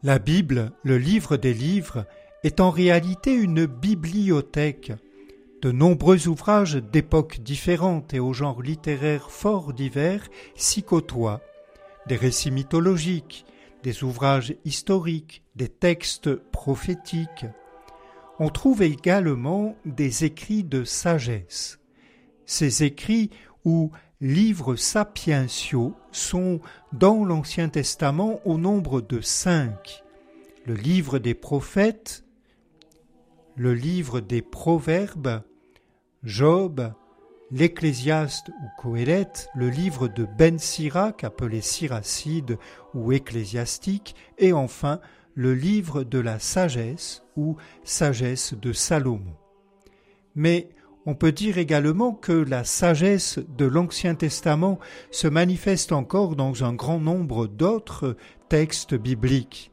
La Bible, le livre des livres, est en réalité une bibliothèque. De nombreux ouvrages d'époques différentes et aux genres littéraires fort divers s'y côtoient. Des récits mythologiques, des ouvrages historiques, des textes prophétiques. On trouve également des écrits de sagesse. Ces écrits ou livres sapientiaux sont dans l'Ancien Testament au nombre de 5. Le livre des prophètes, le livre des proverbes, Job, l'Ecclésiaste ou Coëlette, le livre de Ben Sirac appelé Siracide ou Ecclésiastique, et enfin le livre de la sagesse ou Sagesse de Salomon. Mais on peut dire également que la sagesse de l'Ancien Testament se manifeste encore dans un grand nombre d'autres textes bibliques.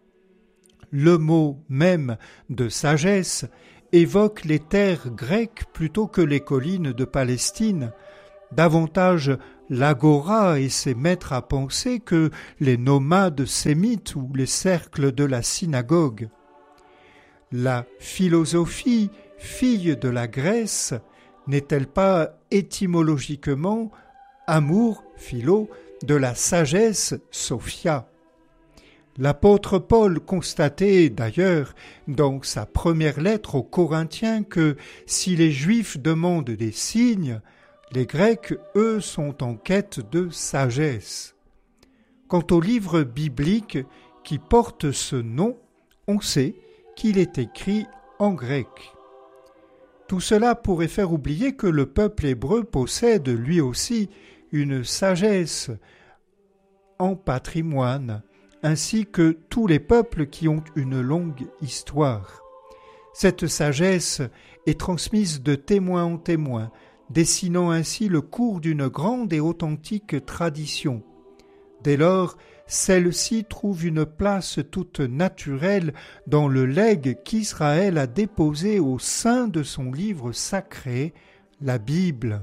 Le mot même de sagesse évoque les terres grecques plutôt que les collines de Palestine, davantage l'agora et ses maîtres à penser que les nomades sémites ou les cercles de la synagogue. La philosophie, fille de la Grèce, n'est-elle pas étymologiquement amour, philo, de la sagesse, sophia? L'apôtre Paul constatait d'ailleurs dans sa première lettre aux Corinthiens que si les Juifs demandent des signes, les Grecs, eux, sont en quête de sagesse. Quant au livre biblique qui porte ce nom, on sait qu'il est écrit en grec. Tout cela pourrait faire oublier que le peuple hébreu possède lui aussi une sagesse en patrimoine, ainsi que tous les peuples qui ont une longue histoire. Cette sagesse est transmise de témoin en témoin, dessinant ainsi le cours d'une grande et authentique tradition. Dès lors, celle-ci trouve une place toute naturelle dans le legs qu'Israël a déposé au sein de son livre sacré, la Bible.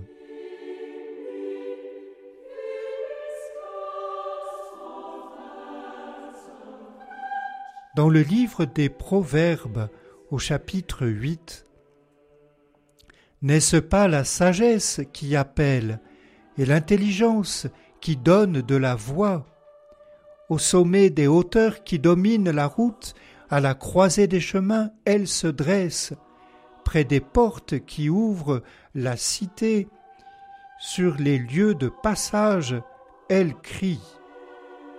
Dans le livre des Proverbes, au chapitre 8, « N'est-ce pas la sagesse qui appelle et l'intelligence qui donne de la voix ? Au sommet des hauteurs qui dominent la route, à la croisée des chemins, elle se dresse, près des portes qui ouvrent la cité, sur les lieux de passage, elle crie. »